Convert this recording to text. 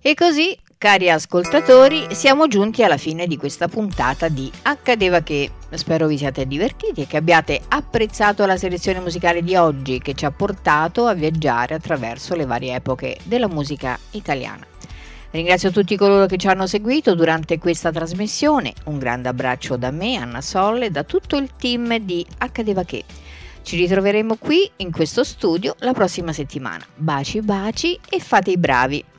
E così, cari ascoltatori, siamo giunti alla fine di questa puntata di Accadeva che. Spero vi siate divertiti e che abbiate apprezzato la selezione musicale di oggi, che ci ha portato a viaggiare attraverso le varie epoche della musica italiana. Ringrazio tutti coloro che ci hanno seguito durante questa trasmissione. Un grande abbraccio da me, Anna Solle, e da tutto il team di Accadeva che. Ci ritroveremo qui in questo studio la prossima settimana. Baci baci e fate i bravi.